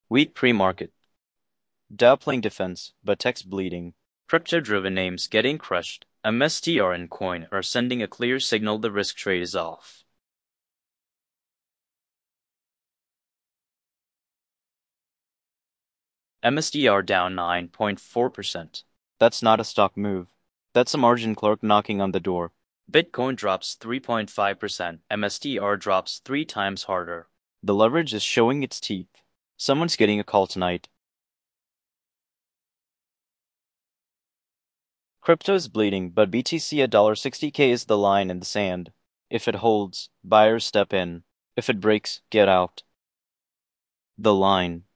Wheat pre-market. Dow playing defense, but tech's bleeding. Crypto-driven names getting crushed. MSTR and Coin are sending a clear signal the risk trade is off. MSTR down 9.4%. That's not a stock move. That's a margin clerk knocking on the door. Bitcoin drops 3.5%. MSTR drops 3 times harder. The leverage is showing its teeth. Someone's getting a call tonight. Crypto is bleeding, but BTC at $60K is the line in the sand. If it holds, buyers step in. If it breaks, get out. The line.